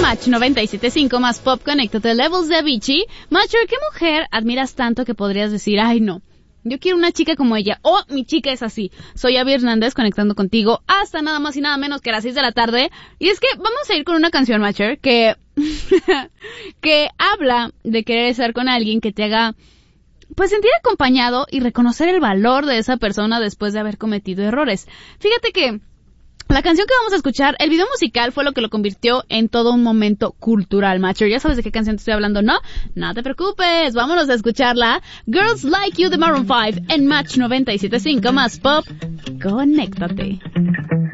Match 97.5 más Pop, conéctate. Levels de Avicii. Matcher, ¿qué mujer admiras tanto que podrías decir, ay no, yo quiero una chica como ella, o mi chica es así? Soy Abby Hernández, conectando contigo hasta nada más y nada menos que las 6 de la tarde. Y es que vamos a ir con una canción, Matcher, que que habla de querer estar con alguien que te haga pues sentir acompañado y reconocer el valor de esa persona después de haber cometido errores. Fíjate que la canción que vamos a escuchar, el video musical fue lo que lo convirtió en todo un momento cultural, Matcher. ¿Ya sabes de qué canción te estoy hablando, no? No te preocupes, vámonos a escucharla. Girls Like You de Maroon 5 en Match 97.5 más Pop. Conéctate.